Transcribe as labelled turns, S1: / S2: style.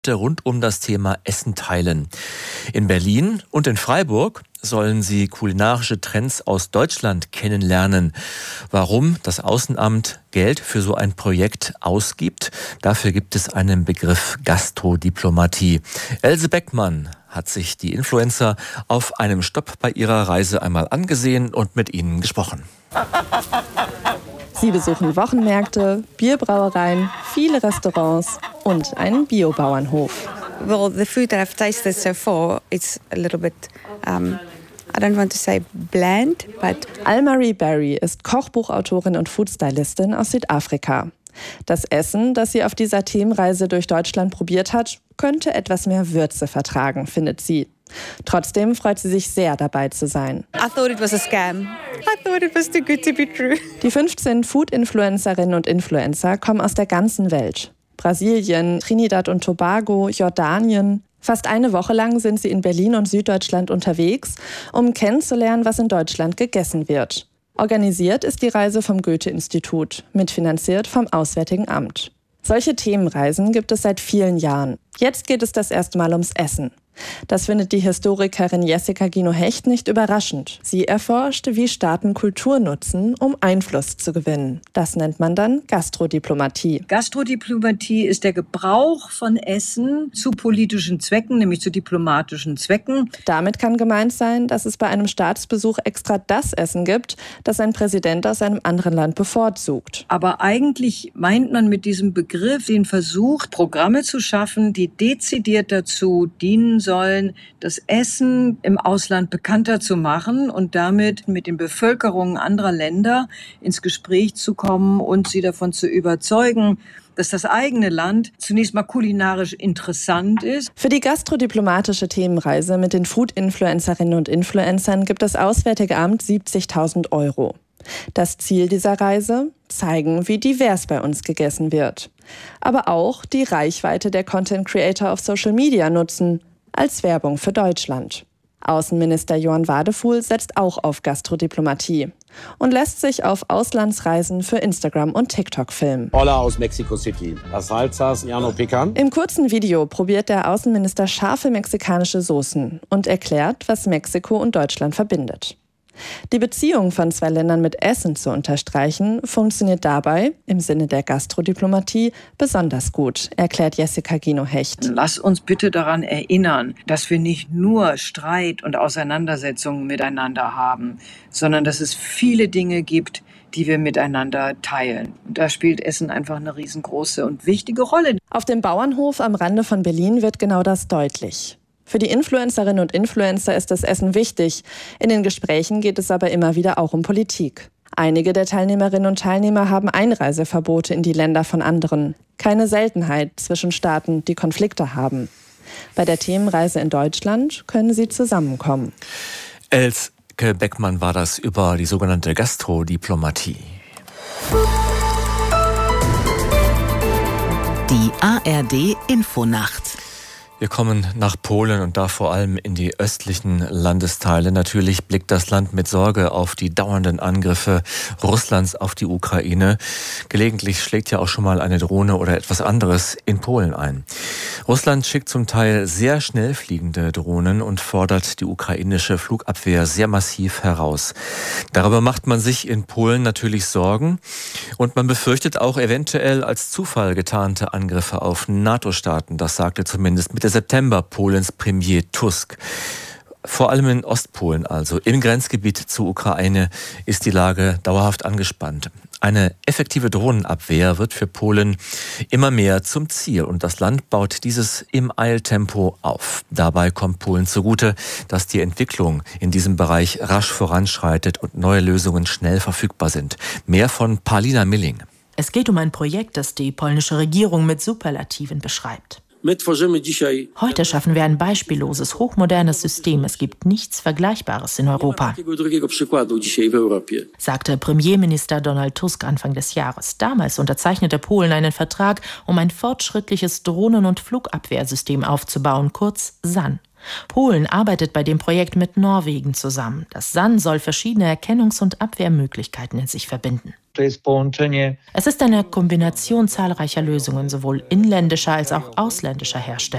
S1: rund um das Thema Essen teilen. In Berlin und in Freiburg sollen sie kulinarische Trends aus Deutschland kennenlernen. Warum das Außenamt Geld für so ein Projekt ausgibt, dafür gibt es einen Begriff Gastrodiplomatie. Else Beckmann hat sich die Influencer auf einem Stopp bei ihrer Reise einmal angesehen und mit ihnen gesprochen.
S2: Sie besuchen Wochenmärkte, Bierbrauereien, viele Restaurants und einen Biobauernhof.
S3: Well, the food that I've tasted so far, it's a little bit, I don't want to say bland, but...
S2: Almarie Berry ist Kochbuchautorin und Foodstylistin aus Südafrika. Das Essen, das sie auf dieser Themenreise durch Deutschland probiert hat, könnte etwas mehr Würze vertragen, findet sie. Trotzdem freut sie sich sehr, dabei zu sein.
S3: I thought it was a scam. I thought it was too good to be true.
S2: Die 15 Food-Influencerinnen und Influencer kommen aus der ganzen Welt. Brasilien, Trinidad und Tobago, Jordanien. Fast eine Woche lang sind sie in Berlin und Süddeutschland unterwegs, um kennenzulernen, was in Deutschland gegessen wird. Organisiert ist die Reise vom Goethe-Institut, mitfinanziert vom Auswärtigen Amt. Solche Themenreisen gibt es seit vielen Jahren. Jetzt geht es das erste Mal ums Essen. Das findet die Historikerin Jessica Gino-Hecht nicht überraschend. Sie erforscht, wie Staaten Kultur nutzen, um Einfluss zu gewinnen. Das nennt man dann Gastrodiplomatie.
S4: Gastrodiplomatie ist der Gebrauch von Essen zu politischen Zwecken, nämlich zu diplomatischen Zwecken.
S2: Damit kann gemeint sein, dass es bei einem Staatsbesuch extra das Essen gibt, das ein Präsident aus einem anderen Land bevorzugt.
S4: Aber eigentlich meint man mit diesem Begriff den Versuch, Programme zu schaffen, die dezidiert dazu dienen sollen, das Essen im Ausland bekannter zu machen und damit mit den Bevölkerungen anderer Länder ins Gespräch zu kommen und sie davon zu überzeugen, dass das eigene Land zunächst mal kulinarisch interessant ist.
S2: Für die gastrodiplomatische Themenreise mit den Food-Influencerinnen und Influencern gibt das Auswärtige Amt 70.000 €. Das Ziel dieser Reise? Zeigen, wie divers bei uns gegessen wird. Aber auch die Reichweite der Content Creator auf Social Media nutzen, als Werbung für Deutschland. Außenminister Johann Wadefuhl setzt auch auf Gastrodiplomatie und lässt sich auf Auslandsreisen für Instagram und TikTok filmen.
S5: Hola aus Mexico City. Las salsas llano pican.
S2: Im kurzen Video probiert der Außenminister scharfe mexikanische Soßen und erklärt, was Mexiko und Deutschland verbindet. Die Beziehung von zwei Ländern mit Essen zu unterstreichen, funktioniert dabei, im Sinne der Gastrodiplomatie, besonders gut, erklärt Jessica Gino-Hecht.
S4: Lass uns bitte daran erinnern, dass wir nicht nur Streit und Auseinandersetzungen miteinander haben, sondern dass es viele Dinge gibt, die wir miteinander teilen. Und da spielt Essen einfach eine riesengroße und wichtige Rolle.
S2: Auf dem Bauernhof am Rande von Berlin wird genau das deutlich. Für die Influencerinnen und Influencer ist das Essen wichtig. In den Gesprächen geht es aber immer wieder auch um Politik. Einige der Teilnehmerinnen und Teilnehmer haben Einreiseverbote in die Länder von anderen. Keine Seltenheit zwischen Staaten, die Konflikte haben. Bei der Themenreise in Deutschland können sie zusammenkommen.
S1: Elske Beckmann war das über die sogenannte Gastrodiplomatie.
S6: Die ARD Infonacht.
S1: Wir kommen nach Polen und da vor allem in die östlichen Landesteile. Natürlich blickt das Land mit Sorge auf die dauernden Angriffe Russlands auf die Ukraine. Gelegentlich schlägt ja auch schon mal eine Drohne oder etwas anderes in Polen ein. Russland schickt zum Teil sehr schnell fliegende Drohnen und fordert die ukrainische Flugabwehr sehr massiv heraus. Darüber macht man sich in Polen natürlich Sorgen und man befürchtet auch eventuell als Zufall getarnte Angriffe auf NATO-Staaten. Das sagte zumindest Mitte September Polens Premier Tusk. Vor allem in Ostpolen, also im Grenzgebiet zur Ukraine, ist die Lage dauerhaft angespannt. Eine effektive Drohnenabwehr wird für Polen immer mehr zum Ziel und das Land baut dieses im Eiltempo auf. Dabei kommt Polen zugute, dass die Entwicklung in diesem Bereich rasch voranschreitet und neue Lösungen schnell verfügbar sind. Mehr von Paulina Milling.
S7: Es geht um ein Projekt, das die polnische Regierung mit Superlativen beschreibt. Heute schaffen wir ein beispielloses, hochmodernes System. Es gibt nichts Vergleichbares in Europa, sagte Premierminister Donald Tusk Anfang des Jahres. Damals unterzeichnete Polen einen Vertrag, um ein fortschrittliches Drohnen- und Flugabwehrsystem aufzubauen, kurz SAN. Polen arbeitet bei dem Projekt mit Norwegen zusammen. Das SAN soll verschiedene Erkennungs- und Abwehrmöglichkeiten in sich verbinden. Es ist eine Kombination zahlreicher Lösungen, sowohl inländischer als auch ausländischer Hersteller.